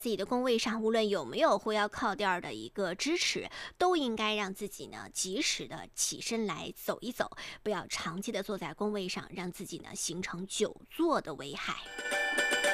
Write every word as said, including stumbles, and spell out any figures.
自己的工位上，无论有没有后腰靠垫儿的一个支持，都应该让自己呢及时的起身来走一走，不要长期的坐在工位上，让自己呢形成久坐的危害。